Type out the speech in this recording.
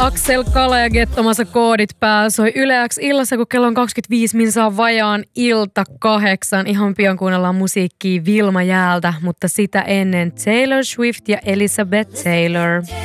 Axel Kala ja Gettomassa koodit pää soi Yle X illassa, kun kello on 25, min saa vajaan ilta 8. Ihan pian kuunnellaan musiikkia Vilma Jäältä, mutta sitä ennen Taylor Swift ja Elizabeth Taylor.